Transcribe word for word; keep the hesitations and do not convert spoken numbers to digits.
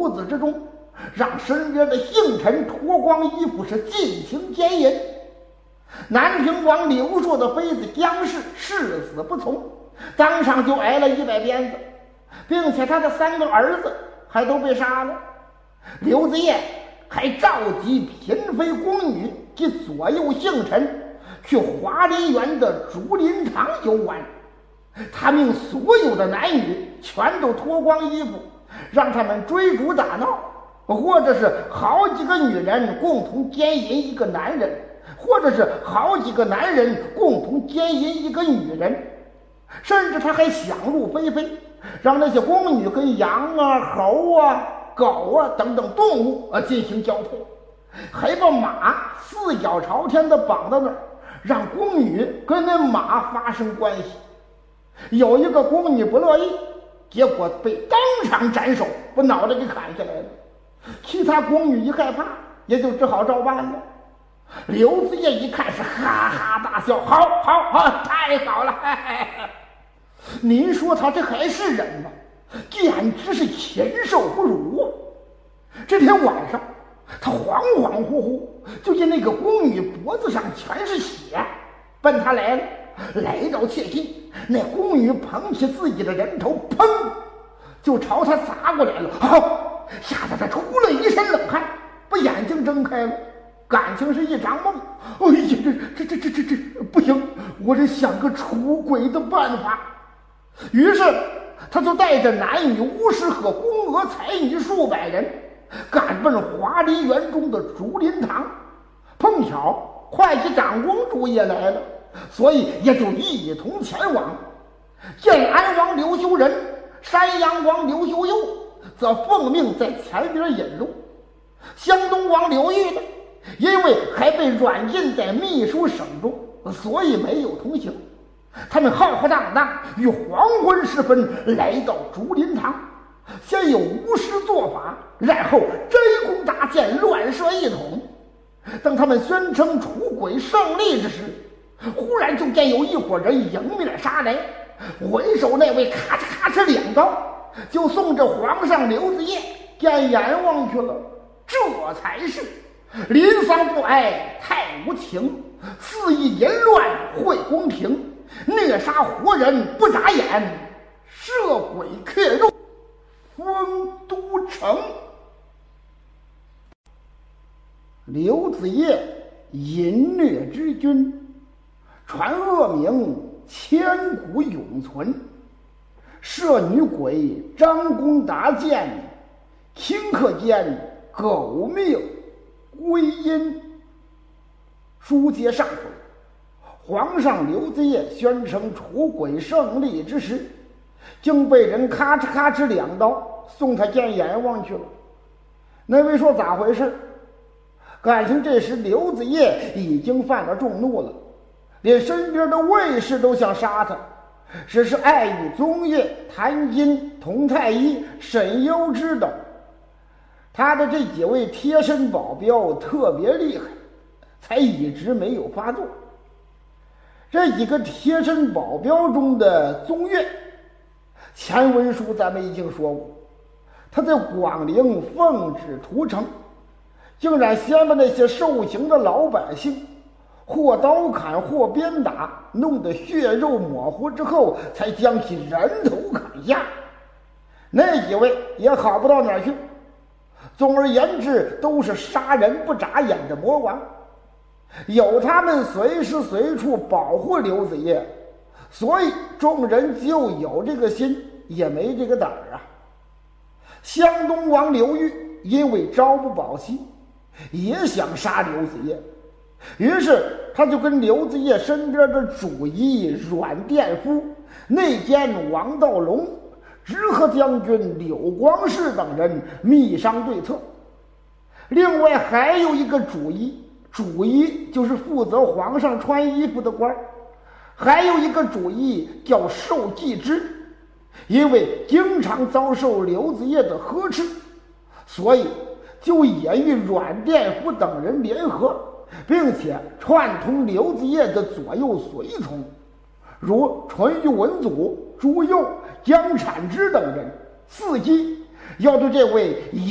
屋子之中，让身边的姓陈脱光衣服是尽情奸淫。南平王刘硕的妃子姜氏誓死不从，当场就挨了一百鞭子，并且他的三个儿子还都被杀了。刘子业还召集嫔妃宫女及左右姓陈去华林园的竹林堂游玩，他命所有的男女全都脱光衣服，让他们追逐打闹，或者是好几个女人共同奸淫一个男人，或者是好几个男人共同奸淫一个女人。甚至他还想入非非，让那些宫女跟羊啊、猴啊、狗啊等等动物啊进行交配，还把马四脚朝天的绑到那儿，让宫女跟那马发生关系。有一个宫女不乐意，结果被当场斩首，把脑袋给砍下来了。其他宫女一害怕，也就只好照办了。刘子业一看是哈哈大笑，好好好，太好了！嘿嘿嘿，您说他这还是人吗？简直是禽兽不如啊！这天晚上，他恍恍惚惚就见那个宫女脖子上全是血，奔他来了。来到切近，那宫女捧起自己的人头，砰，就朝他砸过来了。好，吓得他出了一身冷汗，把眼睛睁开了。感情是一场梦。哎呀，这这这这这这不行，我得想个出轨的办法。于是他就带着男女巫师和宫娥才女数百人，赶奔华林园中的竹林堂。碰巧会计长公主也来了，所以也就一同前往。建安王刘修仁、山阳王刘修佑则奉命在前边引路。湘东王刘裕呢，因为还被软禁在秘书省中，所以没有同行。他们浩浩荡荡于黄昏时分来到竹林堂，先有巫师做法，然后摘弓搭箭，乱射一通。当他们宣称除鬼胜利之时，忽然就见有一伙人迎面杀来，回首那位咔嚓咔嚓两刀，就送着皇上刘子业见阎王去了。这才是临丧不哀太无情，肆意淫乱会宫廷，虐杀活人不眨眼，摄鬼客入丰都城。刘子业淫虐之君，传恶名千古永存。摄女鬼张弓搭箭，顷刻间狗命归阴。书接上回，皇上刘子业宣称除鬼胜利之时，竟被人咔哧咔哧两刀送他见阎王去了。那位说咋回事？感情这时刘子业已经犯了众怒了，连身边的卫士都想杀他，只是碍于宗岳、谭金、佟太医、沈攸之等，他的这几位贴身保镖特别厉害，才一直没有发作。这几个贴身保镖中的宗岳，前文书咱们已经说过，他在广陵奉旨屠城，竟然先把那些受刑的老百姓或刀砍或鞭打，弄得血肉模糊之后，才将其人头砍下。那几位也好不到哪儿去，总而言之都是杀人不眨眼的魔王。有他们随时随处保护刘子业，所以众人就有这个心，也没这个胆儿啊。湘东王刘裕因为朝不保夕，也想杀刘子业，于是他就跟刘子业身边的主医阮殿夫、内监王道隆、直河将军柳光世等人密商对策。另外还有一个主医，主医就是负责皇上穿衣服的官，还有一个主医叫寿季之，因为经常遭受刘子业的呵斥，所以就也与阮殿夫等人联合，并且串通刘子业的左右随从，如淳于文祖、朱佑、江产之等人，伺机要对这位